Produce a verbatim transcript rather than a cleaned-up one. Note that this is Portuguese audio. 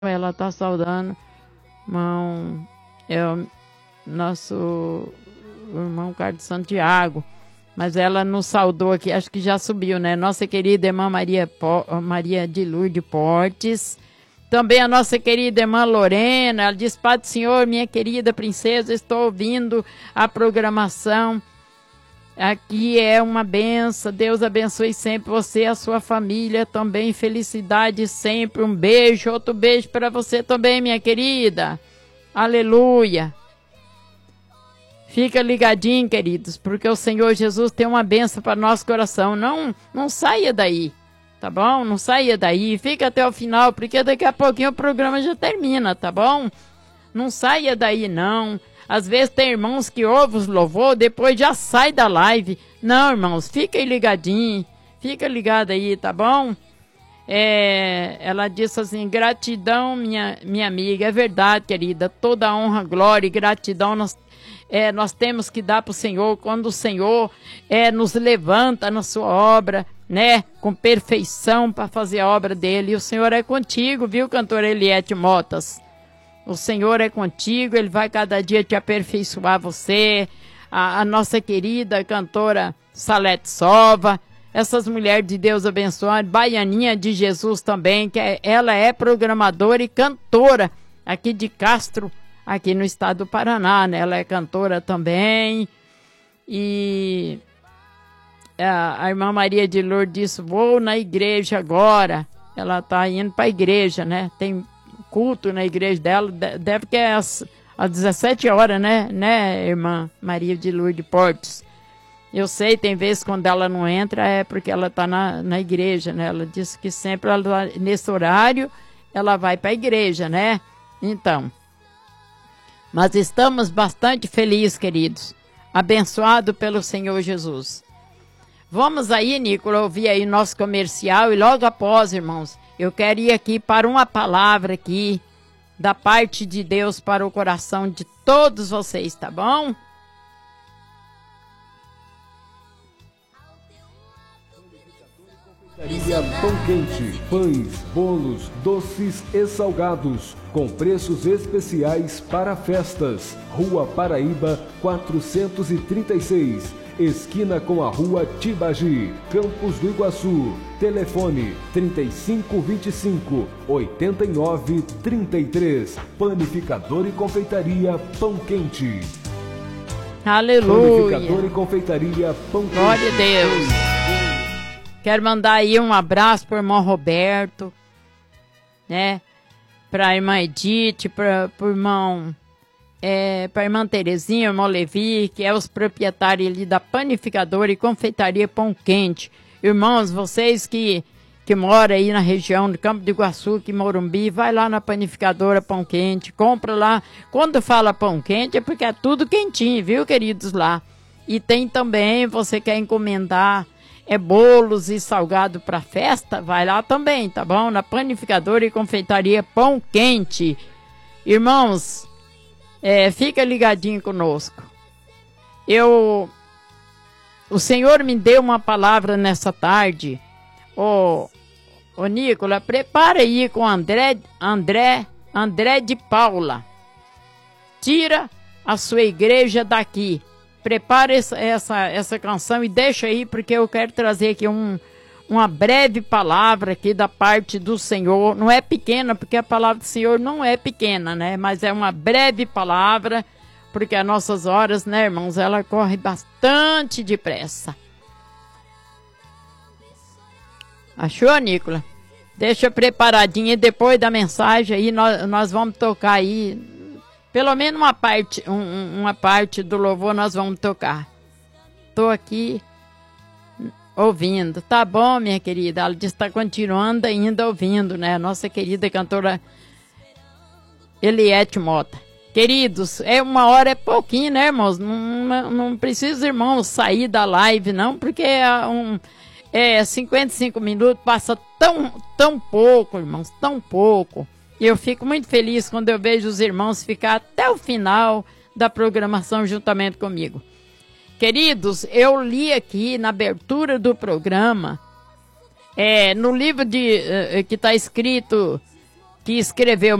ela está saudando irmão, é o nosso irmão Carlos Santiago, mas ela nos saudou aqui, acho que já subiu, né? Nossa querida irmã Maria, po, Maria de Lourdes Portes, também a nossa querida irmã Lorena, ela diz: Pai do Senhor, minha querida princesa, estou ouvindo a programação, aqui é uma benção, Deus abençoe sempre você e a sua família também, felicidade sempre, um beijo, outro beijo para você também, minha querida, aleluia. Fica ligadinho, queridos, porque o Senhor Jesus tem uma benção para nosso coração, não, não saia daí, tá bom? Não saia daí, fica até o final, porque daqui a pouquinho o programa já termina, tá bom? Não saia daí não. Às vezes tem irmãos que ouvem os louvor, depois já sai da live. Não, irmãos, fiquem ligadinhos. Fica ligado aí, tá bom? É, ela disse assim: gratidão, minha, minha amiga. É verdade, querida. Toda honra, glória e gratidão nós, é, nós temos que dar para o Senhor. Quando o Senhor é, nos levanta na sua obra, né? Com perfeição para fazer a obra dele. E o Senhor é contigo, viu, cantora Eliette Motas? O Senhor é contigo, Ele vai cada dia te aperfeiçoar você, a, a nossa querida cantora Salete Sova, essas mulheres de Deus abençoadas, Baianinha de Jesus também, que é, ela é programadora e cantora aqui de Castro, aqui no estado do Paraná, né? Ela é cantora também. E a, a irmã Maria de Lourdes disse: vou na igreja agora. Ela está indo para a igreja, né? Tem culto na igreja dela, deve que é às, às dezessete horas, né, né, irmã Maria de Lourdes Portes? Eu sei, tem vezes quando ela não entra, é porque ela está na, na igreja, né? Ela disse que sempre, ela, nesse horário, ela vai para a igreja, né? Então, mas estamos bastante felizes, queridos, abençoados pelo Senhor Jesus. Vamos aí, Nicola, ouvir aí nosso comercial e logo após, irmãos, eu quero ir aqui para uma palavra aqui, da parte de Deus para o coração de todos vocês, tá bom? Confeitaria Pão Quente, pães, bolos, doces e salgados, com preços especiais para festas. Rua Paraíba, quatrocentos e trinta e seis, esquina com a Rua Tibagi, Campos do Iguaçu. Telefone trinta e cinco, vinte e cinco, oitenta e nove, trinta e três. Panificador e Confeitaria Pão Quente. Aleluia. Panificador e Confeitaria Pão Quente. Glória a Deus. Quero mandar aí um abraço para o irmão Roberto, né? Para a irmã Edith, para o irmão, é, para a irmã Terezinha, o irmão Levi, que é os proprietários ali da Panificadora e Confeitaria Pão Quente. Irmãos, vocês que, que moram aí na região do Campo do Iguaçu, que Morumbi, vai lá na Panificadora Pão Quente, compra lá. Quando fala pão quente é porque é tudo quentinho, viu, queridos, lá. E tem também, você quer encomendar é bolos e salgado para festa, vai lá também, tá bom? Na Panificadora e Confeitaria Pão Quente. Irmãos, é, fica ligadinho conosco. Eu... O Senhor me deu uma palavra nessa tarde. Ô, ô Nicola, prepara aí com André, André, André de Paula. Tira a sua igreja daqui. Prepara essa, essa, essa canção e deixa aí, porque eu quero trazer aqui um, uma breve palavra aqui da parte do Senhor. Não é pequena, porque a palavra do Senhor não é pequena, né? Mas é uma breve palavra, porque as nossas horas, né, irmãos, ela corre bastante depressa. Achou, Nicola? Deixa preparadinha e depois da mensagem aí nós, nós vamos tocar aí, pelo menos uma parte, um, uma parte do louvor nós vamos tocar. Tô aqui ouvindo. Tá bom, minha querida? Ela disse que está continuando ainda ouvindo, né? Nossa querida cantora Eliette Mota. Queridos, é uma hora é pouquinho, né, irmãos? Não, não, não precisa, irmãos, sair da live, não, porque é, um, é cinquenta e cinco minutos, passa tão, tão pouco, irmãos, tão pouco. E eu fico muito feliz quando eu vejo os irmãos ficar até o final da programação juntamente comigo. Queridos, eu li aqui na abertura do programa, é, no livro de, uh, que está escrito que escreveu